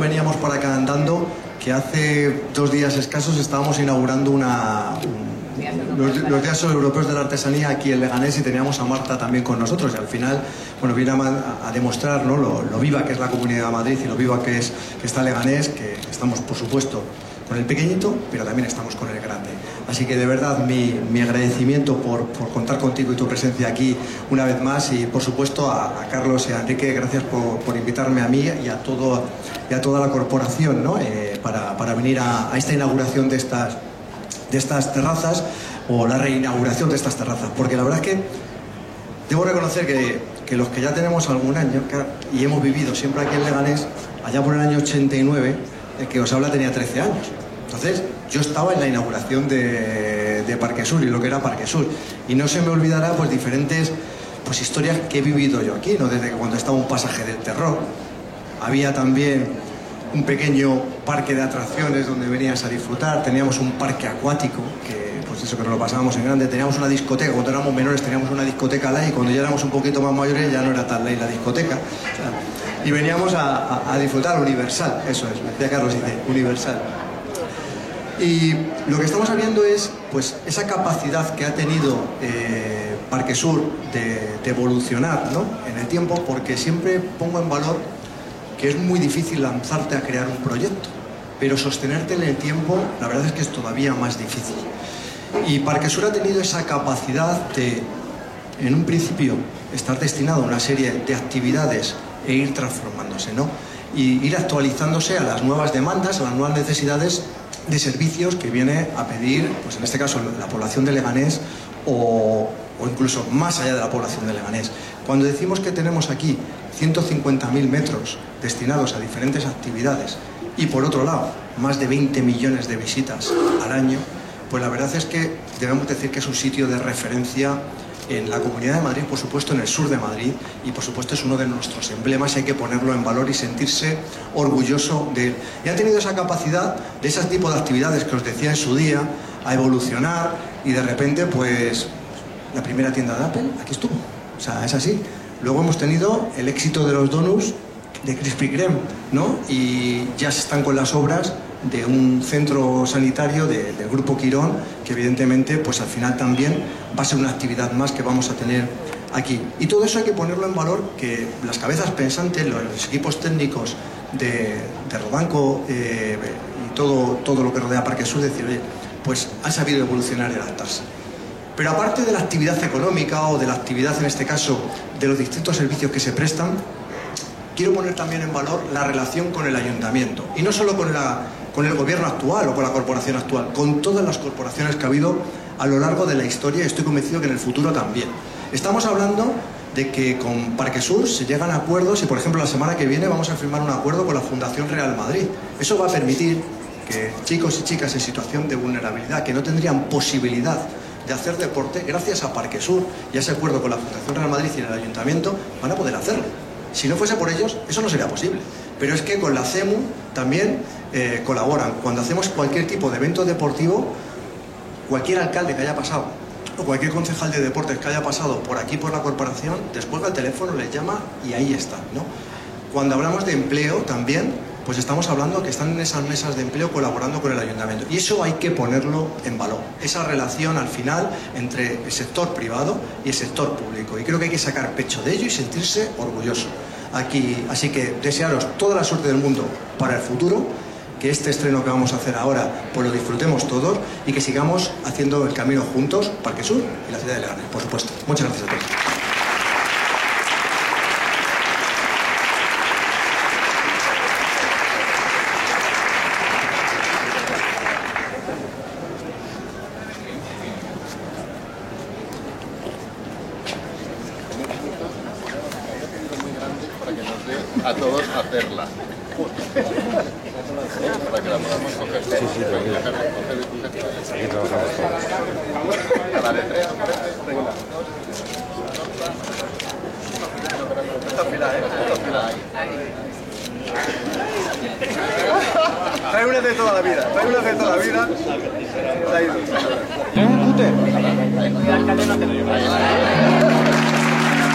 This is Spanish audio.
veníamos para acá andando, que hace 2 días escasos estábamos inaugurando los Días Europeos de la Artesanía aquí en Leganés y teníamos a Marta también con nosotros, y al final, bueno, viene a demostrar, ¿no?, lo viva que es la Comunidad de Madrid y lo viva que está Leganés, que estamos, por supuesto, con el pequeñito, pero también estamos con el grande. Así que de verdad mi agradecimiento por contar contigo y tu presencia aquí una vez más, y por supuesto a Carlos y a Enrique, gracias por invitarme a mí y a toda la corporación, ¿no?, para venir a esta inauguración de estas terrazas, o la reinauguración de estas terrazas, porque la verdad es que debo reconocer que los que ya tenemos algún año y hemos vivido siempre aquí en Leganés, allá por el año 89, el que os habla tenía 13 años. Entonces, yo estaba en la inauguración de Parque Sur y lo que era Parque Sur. Y no se me olvidará, pues, diferentes historias que he vivido yo aquí, ¿no? Desde que cuando estaba un pasaje del terror, había también un pequeño parque de atracciones donde venías a disfrutar, teníamos un parque acuático, que, pues eso, que nos lo pasábamos en grande, teníamos una discoteca, cuando éramos menores teníamos una discoteca light, y cuando ya éramos un poquito más mayores ya no era tan light la discoteca. O sea, y veníamos a disfrutar Universal, eso es, me decía Carlos, dice, Universal. Y lo que estamos viendo es, pues, esa capacidad que ha tenido Parque Sur de evolucionar, ¿no?, en el tiempo, porque siempre pongo en valor que es muy difícil lanzarte a crear un proyecto, pero sostenerte en el tiempo, la verdad es que es todavía más difícil. Y Parque Sur ha tenido esa capacidad de, en un principio, estar destinado a una serie de actividades e ir transformándose, ¿no?, y ir actualizándose a las nuevas demandas, a las nuevas necesidades de servicios que viene a pedir, pues en este caso, la población de Leganés, o incluso más allá de la población de Leganés. Cuando decimos que tenemos aquí 150.000 metros destinados a diferentes actividades y, por otro lado, más de 20 millones de visitas al año, pues la verdad es que debemos decir que es un sitio de referencia en la Comunidad de Madrid, por supuesto en el sur de Madrid, y por supuesto es uno de nuestros emblemas, y hay que ponerlo en valor y sentirse orgulloso de él. Y ha tenido esa capacidad de ese tipo de actividades que os decía en su día, a evolucionar, y de repente, pues, la primera tienda de Apple aquí estuvo. O sea, es así. Luego hemos tenido el éxito de los donuts de Krispy Kreme, ¿no? Y ya se están con las obras de un centro sanitario del Grupo Quirón, que evidentemente, pues al final también va a ser una actividad más que vamos a tener aquí. Y todo eso hay que ponerlo en valor, que las cabezas pensantes, los equipos técnicos de Rodanco y todo lo que rodea Parque Sur, decir, oye, pues han sabido evolucionar y adaptarse. Pero aparte de la actividad económica, o de la actividad, en este caso, de los distintos servicios que se prestan, quiero poner también en valor la relación con el ayuntamiento. Y no solo con el gobierno actual o con la corporación actual, con todas las corporaciones que ha habido a lo largo de la historia, y estoy convencido que en el futuro también. Estamos hablando de que con Parque Sur se llegan a acuerdos, y por ejemplo la semana que viene vamos a firmar un acuerdo con la Fundación Real Madrid. Eso va a permitir que chicos y chicas en situación de vulnerabilidad, que no tendrían posibilidad de hacer deporte, gracias a Parque Sur y a ese acuerdo con la Fundación Real Madrid y el Ayuntamiento, van a poder hacerlo. Si no fuese por ellos, eso no sería posible. Pero es que con la CEMU también colaboran. Cuando hacemos cualquier tipo de evento deportivo, cualquier alcalde que haya pasado, o cualquier concejal de deportes que haya pasado por aquí, por la corporación, descuelga el teléfono, les llama y ahí están, ¿no? Cuando hablamos de empleo también, pues estamos hablando que están en esas mesas de empleo colaborando con el ayuntamiento. Y eso hay que ponerlo en valor. Esa relación al final entre el sector privado y el sector público. Y creo que hay que sacar pecho de ello y sentirse orgulloso aquí. Así que desearos toda la suerte del mundo para el futuro, que este estreno que vamos a hacer ahora pues lo disfrutemos todos, y que sigamos haciendo el camino juntos, Parque Sur y la ciudad de Leganés, por supuesto. Muchas gracias a todos. A todos hacerla. Para que la podamos coger. Sí, sí, aquí trabajamos todos. A la de tres. Esta fila, esta fila. Trae una de toda la vida, trae una de toda la vida. Ahí. ¿Cúter? Ahí.